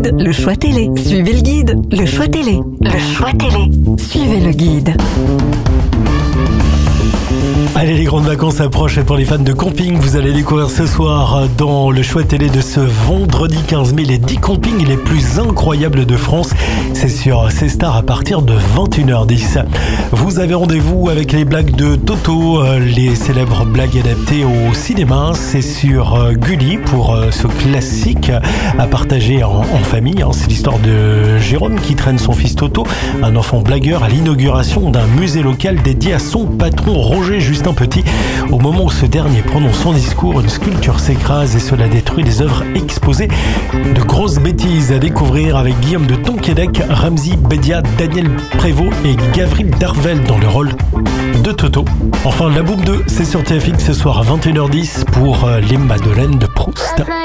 guide, le choix télé. Suivez le guide, le choix télé. Le choix télé. Suivez le guide. Allez, les grandes vacances approchent et pour les fans de camping, vous allez découvrir ce soir dans le choix télé de ce vendredi 15 mai les 10 campings les plus incroyables de France. C'est sur C-Star à partir de 21h10. Vous avez rendez-vous avec les blagues de Toto, les célèbres blagues adaptées au cinéma. C'est sur Gulli pour ce classique à partager en famille. C'est l'histoire de Jérôme qui traîne son fils Toto, un enfant blagueur, à l'inauguration d'un musée local dédié à son patron Roger Justin Petit. Au moment où ce dernier prononce son discours, une sculpture s'écrase et cela détruit les œuvres exposées. De grosses bêtises à découvrir avec Guillaume de Tonquédec, Ramzy Bedia, Daniel Prévost et Gavril Darvel dans le rôle de Toto. Enfin, La Boum 2, c'est sur TF1 ce soir à 21h10 pour les Madeleines de Proust.